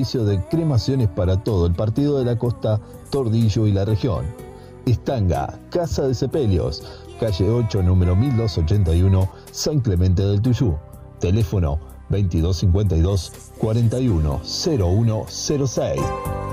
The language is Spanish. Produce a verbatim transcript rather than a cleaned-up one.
servicio de cremaciones para todo el Partido de la Costa, Tordillo y la región. Estanga, Casa de Sepelios, calle ocho, número mil doscientos ochenta y uno, San Clemente del Tuyú. Teléfono veintidós cincuenta y dos, cuarenta y uno, cero uno cero seis.